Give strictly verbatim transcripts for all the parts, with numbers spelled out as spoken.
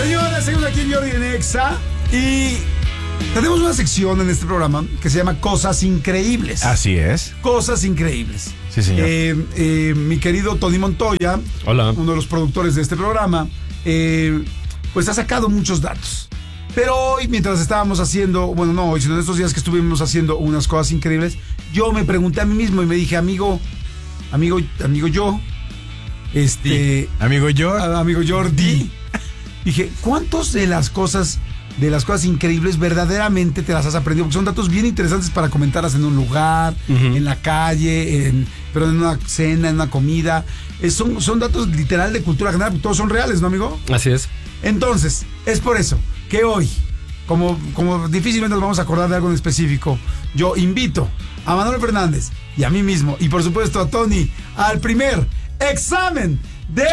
Señores, seguimos aquí en Jordi en Exa y tenemos una sección en este programa que se llama Cosas Increíbles. Así es. Cosas Increíbles. Sí, señor. Eh, eh, mi querido Tony Montoya, Hola. uno de los productores de este programa, eh, pues ha sacado muchos datos. Pero hoy, mientras estábamos haciendo, bueno, no hoy, sino en estos días que estuvimos haciendo unas cosas increíbles, yo me pregunté a mí mismo y me dije, amigo, amigo, amigo yo, este... Sí. Amigo yo. Amigo Jordi. Dije, ¿cuántos de las cosas, de las cosas increíbles verdaderamente te las has aprendido? Porque son datos bien interesantes para comentarlas en un lugar, uh-huh. en la calle, en, pero en una cena, en una comida. Es, son, son datos literal de cultura general, porque todos son reales, ¿no, amigo? Así es. Entonces, es por eso que hoy, como, como difícilmente nos vamos a acordar de algo en específico, yo invito a Manuel Fernández y a mí mismo, y por supuesto a Tony, al primer examen de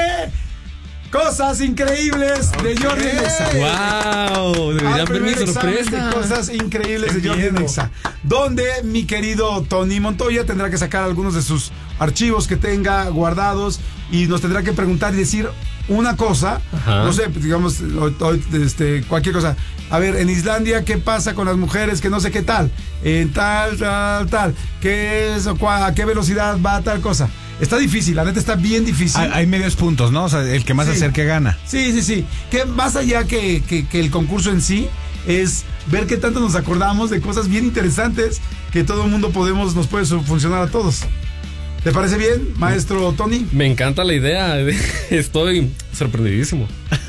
Cosas Increíbles okay. de Jordi en Exa. ¡Wow! Deberían ver mi sorpresa. De Cosas Increíbles de Jordi en Exa, donde mi querido Tony Montoya tendrá que sacar algunos de sus archivos que tenga guardados y nos tendrá que preguntar y decir una cosa, Ajá. no sé, digamos, este, cualquier cosa. A ver, en Islandia, ¿qué pasa con las mujeres que no sé qué tal? En tal, tal, tal. ¿Qué es, ¿A qué velocidad va tal cosa? Está difícil, la neta está bien difícil. Hay, hay medios puntos, ¿no? O sea, el que más sí. acerque gana. Sí, sí, sí. Que más allá que, que, que el concurso en sí, es ver qué tanto nos acordamos de cosas bien interesantes que todo el mundo podemos, nos puede funcionar a todos. ¿Te parece bien, maestro Tony? Me encanta la idea. Estoy sorprendidísimo.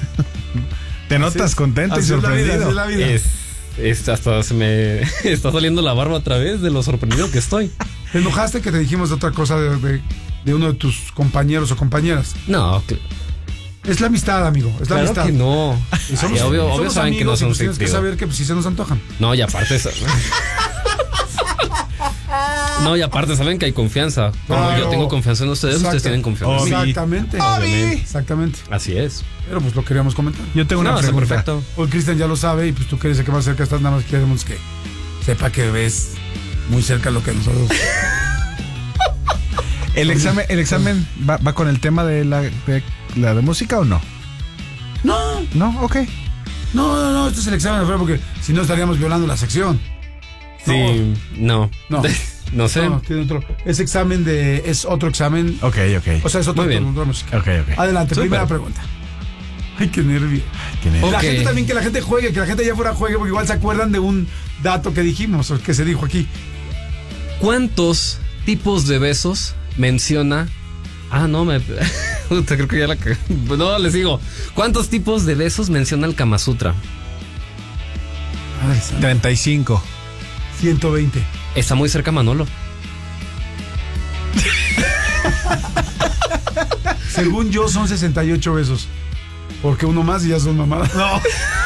¿Te notas contento y sorprendido? Es la vida, es la vida. Es, es hasta se me está saliendo la barba otra vez de lo sorprendido que estoy. ¿Te enojaste que te dijimos de otra cosa de, de, de uno de tus compañeros o compañeras? No, que... es la amistad, amigo. Es la claro amistad. Que no. Y somos, Ay, obvio, somos obvio saben que no son pues tienes que saber que pues, si se nos antojan. No, y aparte eso. No, y aparte saben que hay confianza. Como claro. yo tengo confianza en ustedes, Exacto. ustedes tienen confianza en mí. Exactamente. Obviamente. Exactamente. Así es. Pero pues lo queríamos comentar. Yo tengo una no, pregunta. Perfecto. Hoy Cristian ya lo sabe y pues tú quieres que más cerca estás, nada más queremos que sepa que ves muy cerca lo que nosotros. ¿El examen, el examen va, va con el tema de la de, la de música o no? No. No, ok. No, no, no, este es el examen de fuera porque si no estaríamos violando la sección. Sí, no. No. No sé. No, tiene otro. Es examen de. Es otro examen. Ok, ok. O sea, es otro Muy bien. Otro música. Ok, ok. Adelante, Super. primera pregunta. Ay, qué nervio. Ay, qué nervio. La Okay. gente también, que la gente juegue, que la gente allá afuera juegue, porque igual se acuerdan de un dato que dijimos o que se dijo aquí. ¿Cuántos tipos de besos menciona? Ah, no, me. Creo que ya la. No, les digo. ¿Cuántos tipos de besos menciona el Kama Sutra? Ay, treinta y cinco. ciento veinte. Está muy cerca Manolo. Según yo son sesenta y ocho besos. Porque uno más y ya son mamadas. No.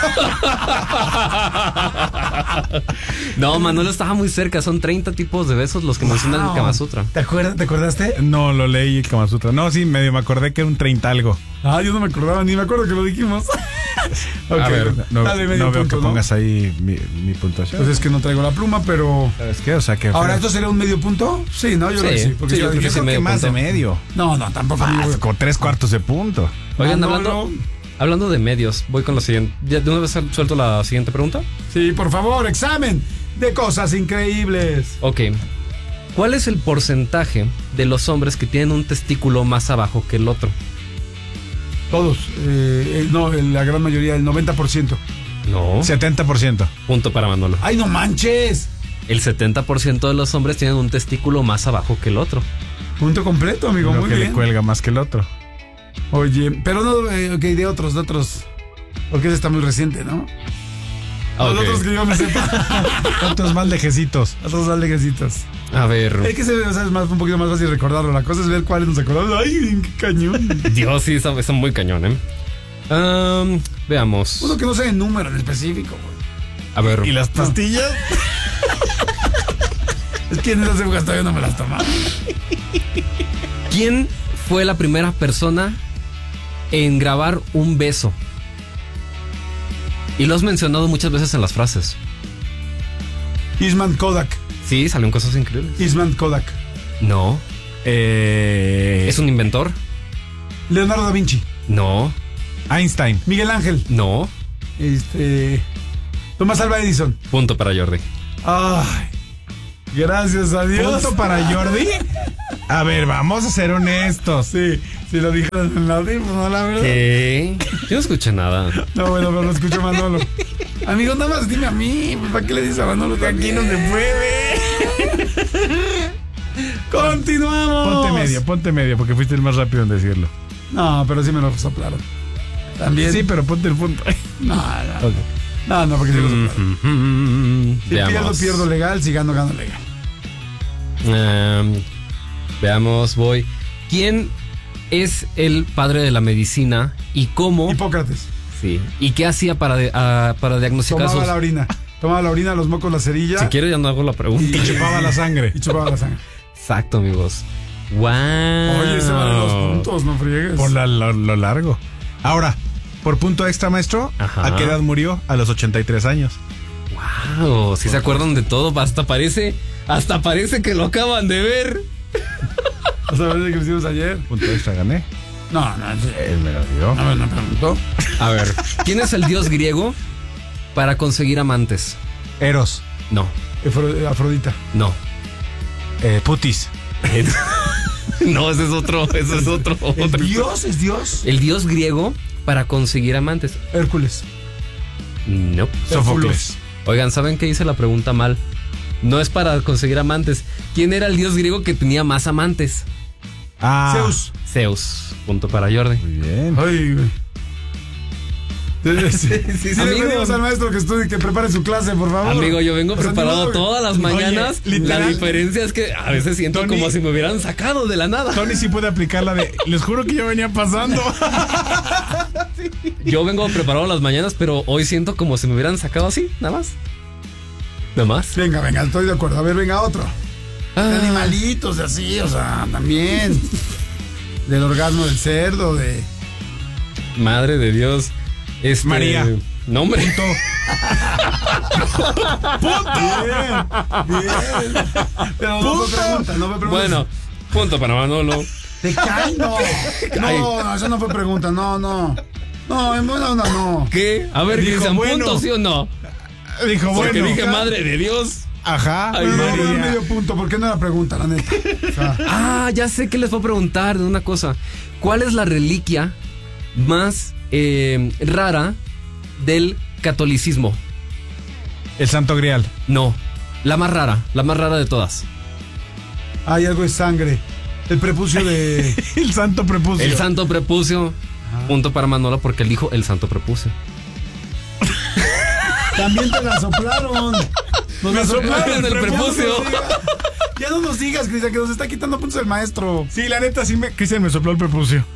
No, Manolo estaba muy cerca. Son treinta tipos de besos los que wow. mencionan el Kama Sutra. ¿Te acuerdas? ¿Te acordaste? No, lo leí el Kama Sutra. No, sí, medio me acordé que era un treinta algo. Ah, yo no me acordaba, ni me acuerdo que lo dijimos. Okay. A ver, no, Dale, no veo punto, que ¿no? pongas ahí mi, mi puntuación. Pues es que no traigo la pluma, pero... ¿Sabes qué? O sea que... Ahora, ¿esto sería un medio punto? Sí, ¿no? Yo sí, creo que sí. Porque sí, yo creo que, yo creo que más punto. De medio. No, no, tampoco. Ah, con tres cuartos de punto. Oigan, no, hablando... no. Hablando de medios, voy con la siguiente. ¿Ya de una vez suelto la siguiente pregunta? Sí, por favor, examen de Cosas Increíbles. Ok. ¿Cuál es el porcentaje de los hombres que tienen un testículo más abajo que el otro? Todos. Eh, no, la gran mayoría, el noventa por ciento. No. setenta por ciento. Punto para Manolo. ¡Ay, no manches! El setenta por ciento de los hombres tienen un testículo más abajo que el otro. Punto completo, amigo. Uno muy que bien. le cuelga más que el otro. Oye, pero no, eh, ok, de otros, de otros. Porque ese está muy reciente, ¿no? Okay. Los otros que yo me sepa. Otros más lejecitos. Otros más lejecitos. A ver. Es que se, o sea, es más, un poquito más fácil recordarlo. La cosa es ver cuáles nos acordamos. ¡Ay, qué cañón! Dios, sí, está, está muy cañón, ¿eh? Um, veamos. Uno que no sea en número en específico, güey. A ver. ¿Y las pastillas? Es que en esas épocas todavía no me las tomaba. ¿Quién fue la primera persona en grabar un beso? Y lo has mencionado muchas veces en las frases. Eastman Kodak. Sí, salieron cosas increíbles. Eastman Kodak. No. Eh... ¿Es un inventor? Leonardo da Vinci. No. Einstein. Miguel Ángel. No. Este. Tomás Alva Edison. Punto para Jordi. Ay. Gracias a Dios. Punto para Jordi. A ver, vamos a ser honestos. Sí, si lo dijeron en la no, la verdad. ¿Qué? Yo no escuché nada. No, bueno, pero lo escucho Manolo. Amigo, nada más dime a mí. ¿Para qué le dices a Manolo? Que aquí no se puede. Continuamos. Ponte media, ponte media, porque fuiste el más rápido en decirlo. No, pero sí me lo soplaron. También. Sí, pero ponte el punto. No, no. Okay. No, no, porque sí lo soplaron. Mm-hmm. Si Veamos. pierdo, pierdo legal. Si gano, gano legal. Um, veamos, voy. ¿Quién es el padre de la medicina y cómo? Hipócrates. Sí. ¿Y qué hacía para, de- ah, para diagnosticar Tomaba sus... la orina. Tomaba la orina, los mocos, la cerilla. Si quieres ya no hago la pregunta. Y chupaba la sangre. Y chupaba la sangre. Exacto, amigos. Wow. Oye, se van los puntos, no friegues. Por la- lo, lo largo. Ahora, por punto extra, maestro, Ajá. ¿a qué edad murió? A los ochenta y tres años. Wow, si se acuerdan de todo, hasta parece, hasta parece que lo acaban de ver. ¿No sabes de que lo hicimos ayer? Punto extra, gané. No, no, Él me lo dio. no, no preguntó. A ver, ¿quién es el dios griego para conseguir amantes? Eros. No, Afro- Afrodita. no. Eh, putis. No, ese es otro, ese es otro. ¿El otro. Dios es Dios? El dios griego para conseguir amantes. Hércules. No. Sófocles. Oigan, ¿saben qué hice la pregunta mal? No es para conseguir amantes. ¿Quién era el dios griego que tenía más amantes? Ah. Zeus. Zeus. Punto para Jordi. Muy bien. Ay, güey. Sí, sí, sí, sí, Amigo. le pedimos al maestro que estudie, que prepare su clase, por favor. Amigo, yo vengo O sea, preparado ni modo, todas las Oye, mañanas. literal. La diferencia es que a veces siento Tony- como si me hubieran sacado de la nada. Tony sí puede aplicar la de. Les juro que yo venía pasando. Yo vengo preparado las mañanas, pero hoy siento como si me hubieran sacado así, nada más. Nada más. Venga, venga, estoy de acuerdo. A ver, venga, otro. De Ah, animalitos, de así, o sea, también. Del orgasmo del cerdo, de. madre de Dios. Este, María. No, hombre. Bien, bien. Pero no me pregunta, no me pregunta. Bueno, punto para Manolo. ¿Te cae? No. Ay. No, no, eso no fue pregunta, no, no. No, en buena onda, no. ¿Qué? A ver, Dijo, Cristian, bueno. ¿punto sí o no? Dijo, Porque bueno. dije madre de Dios. Ajá. Ay, Pero no, María. no, medio punto, ¿por qué no era pregunta, la neta? O sea, Ah, ya sé que les voy a preguntar de una cosa. ¿Cuál es la reliquia más eh, rara del catolicismo? El Santo Grial. No, la más rara, la más rara de todas. hay algo de sangre. El prepucio de. El Santo Prepucio. El santo prepucio. Punto para Manolo porque él dijo el santo prepucio. También te la soplaron. Nos la soplaron el prepucio. Ya no nos digas, Cristian, que nos está quitando puntos el maestro. Sí, la neta, sí me. Cristian me sopló el prepucio.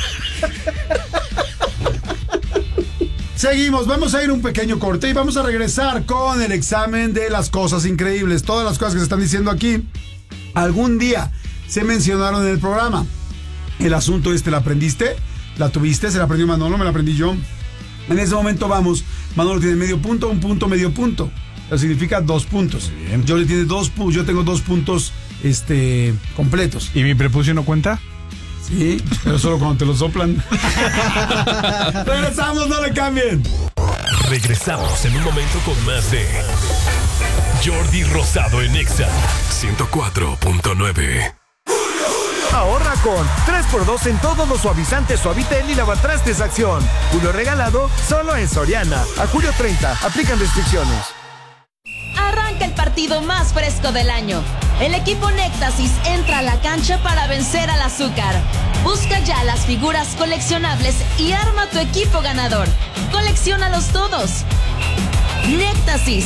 Seguimos, vamos a ir un pequeño corte y vamos a regresar con el examen de las cosas increíbles. Todas las cosas que se están diciendo aquí, algún día se mencionaron en el programa. El asunto este, ¿la aprendiste? ¿La tuviste? ¿Se la aprendió Manolo? ¿Me la aprendí yo? En ese momento vamos, Manolo tiene medio punto, un punto, medio punto. Eso significa dos puntos. bien. Yo le tiene dos puntos, yo tengo dos puntos este, completos. ¿Y mi prepucio no cuenta? Sí, pero solo cuando te lo soplan. Regresamos, no le cambien. Regresamos en un momento con más de Jordi Rosado en Exa ciento cuatro punto nueve. Ahorra con tres por dos en todos los suavizantes Suavitel y lavatrastes Acción. Julio regalado solo en Soriana. A julio treinta, aplican restricciones. Arranca el partido más fresco del año. El equipo Néctasis entra a la cancha para vencer al azúcar. Busca ya las figuras coleccionables y arma tu equipo ganador. Colecciónalos todos. Néctasis.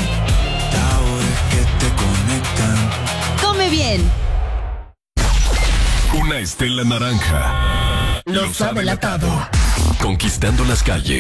Come bien. Una estela naranja. Los ha delatado. Conquistando las calles.